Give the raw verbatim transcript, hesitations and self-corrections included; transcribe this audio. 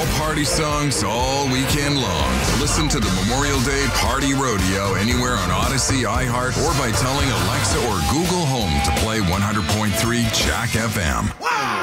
All party songs all weekend long. Listen to the Memorial Day Party Rodeo anywhere on Odyssey, iHeart, or by telling Alexa or Google Home to play one hundred point three Jack F M.